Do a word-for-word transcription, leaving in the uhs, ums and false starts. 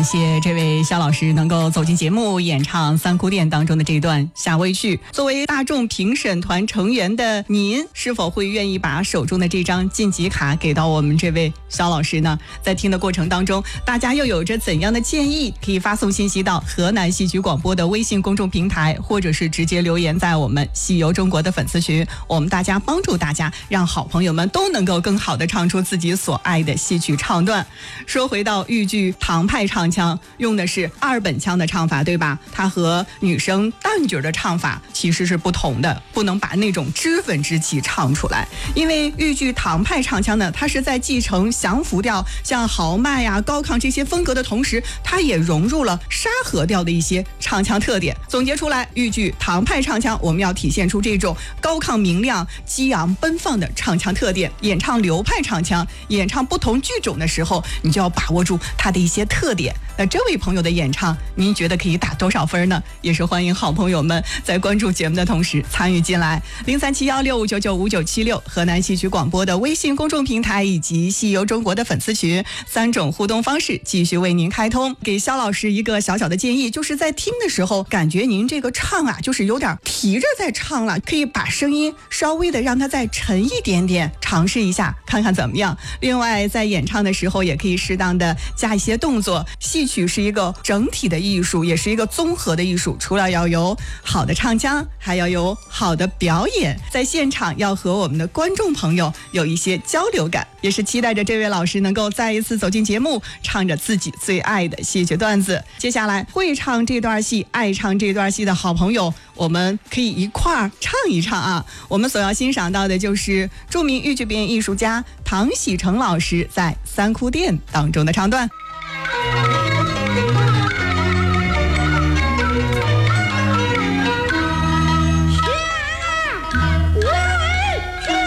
谢这位肖老师能够走进节目，演唱《三哭店》当中的这段夏威曲。作为大众评审团成员的您，是否会愿意把手中的这张晋级卡给到我们这位肖老师呢？在听的过程当中，大家又有着怎样的建议？可以发送信息到河南戏曲广播的微信公众平台，或者是直接留言在我们戏游中国的粉丝群，我们大家帮助大家，让好朋友们都能够更好的唱出自己所爱的戏曲唱段。说回到豫剧唐派唱腔，用的是二本腔的唱法，对吧？它和女生旦角的唱法其实是不同的，不能把那种脂粉之气唱出来。因为豫剧唐派唱腔呢，它是在继承降伏调像豪迈呀、高亢这些风格的同时，它也融入了沙河调的一些唱腔特点。总结出来，豫剧唐派唱腔我们要体现出这种高亢明亮、激昂奔放的唱腔特点。演唱流派唱腔，演唱不同剧种的时候，你就要把握住它的一些特点。那这位朋友的演唱，您觉得可以打多少分呢？也是欢迎好朋友们在关注节目的同时参与进来。零三七幺六五九九五九七六河南戏曲广播的微信公众平台以及戏游中国的粉丝群，三种互动方式继续为您开通。给肖老师一个小小的建议，就是在听的时候，感觉您这个唱啊，就是有点提着在唱了，可以把声音稍微的让它再沉一点点，尝试一下看看怎么样。另外在演唱的时候也可以适当的加一些动作。戏曲是一个整体的艺术，也是一个综合的艺术，除了要有好的唱腔，还要有好的表演，在现场要和我们的观众朋友有一些交流感。也是期待着这位老师能够再一次走进节目，唱着自己最爱的戏曲段子。接下来会唱这段戏、爱唱这段戏的好朋友，我们可以一块儿唱一唱啊！我们所要欣赏到的就是著名豫剧表演艺术家唐喜成老师在《三哭店》当中的唱段。